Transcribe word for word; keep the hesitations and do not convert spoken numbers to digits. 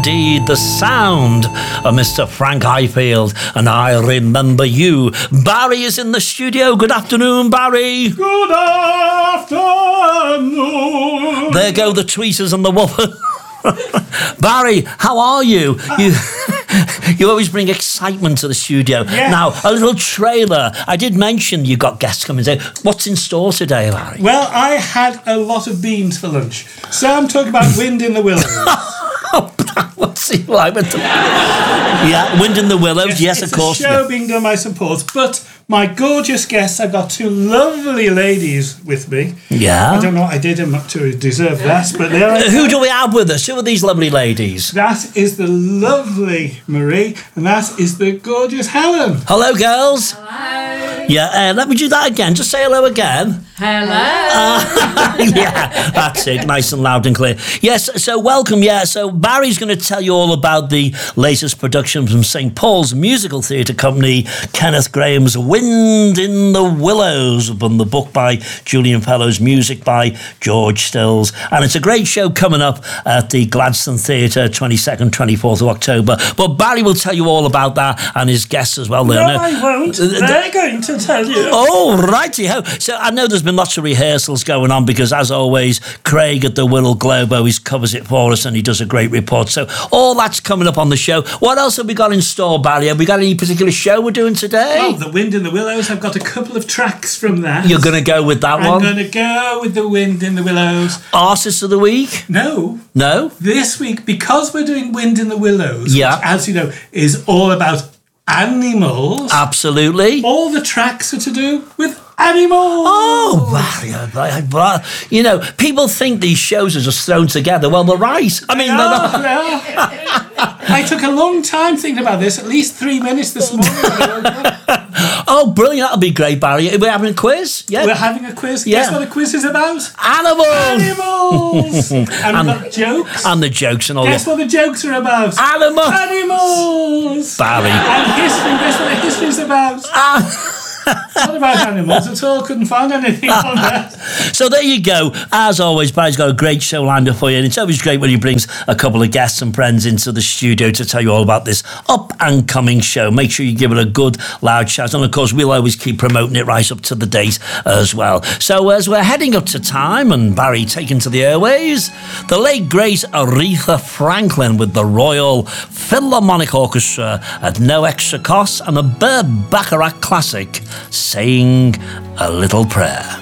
indeed the sound of Mister Frank Highfield and I Remember You. Barry is in the studio. Good afternoon, Barry. Good afternoon. There go the tweeters and the whoppers. Barry, how are you? You you always bring excitement to the studio. Yeah. Now, a little trailer. I did mention you got guests coming today. What's in store today, Barry? Well, I had a lot of beans for lunch. So I'm talking about Wind in the Willows. What's he like with the... Yeah, Wind in the Willows, yes, yes it's of course. It's a show being done by support, but my gorgeous guests, I've got two lovely ladies with me. Yeah. I don't know what I did to deserve that, but there I uh, Who do we have with us? Who are these lovely ladies? That is the lovely Marie, and that is the gorgeous Helen. Hello, girls. Hello. Yeah, uh, let me do that again. Just say hello again. Hello. Uh, yeah, that's it. Nice and loud and clear. Yes, so welcome. Yeah, so Barry's going to tell you all about the latest production from Saint Paul's Musical Theatre Company, Kenneth Graham's Wind in the Willows, from the book by Julian Fellows, music by George Stills. And it's a great show coming up at the Gladstone Theatre, twenty-second, twenty-fourth of October. But Barry will tell you all about that and his guests as well. No, I won't. They're going to tell you. Oh, righty-ho. So I know there's been lots of rehearsals going on because, as always, Craig at the Wirral Globe always covers it for us and he does a great report. So all that's coming up on the show. What else have we got in store, Barry? Have we got any particular show we're doing today? Oh, The Wind in the Willows. I've got a couple of tracks from that. You're going to go with that I'm one? I'm going to go with The Wind in the Willows. Artist of the Week? No. No? This week, because we're doing Wind in the Willows, yeah. which, as you know, is all about animals. Absolutely. All the tracks are to do with animals. Oh, Barry, you know, people think these shows are just thrown together. Well, they're right. I mean, they they're are, not. They are. I took a long time thinking about this, at least three minutes this morning. Oh, brilliant. That'll be great, Barry. We're having a quiz? Yeah. We're having a quiz. Yeah. Guess what a quiz is about? Animals. Animals. and, and we've got jokes. And the jokes and all Guess that. what the jokes are about? Animals. Animals. Barry. And history. Guess what the history's about? Ah. It's not about animals at all. Couldn't find anything on that. So there you go. As always, Barry's got a great show lined up for you, and it's always great when he brings a couple of guests and friends into the studio to tell you all about this up and coming show. Make sure you give it a good loud shout, and of course we'll always keep promoting it right up to the date as well. So as we're heading up to time and Barry taken to the airways, the late great Aretha Franklin with the Royal Philharmonic Orchestra at no extra cost, and a Burt Bacharach classic, Saying a Little Prayer.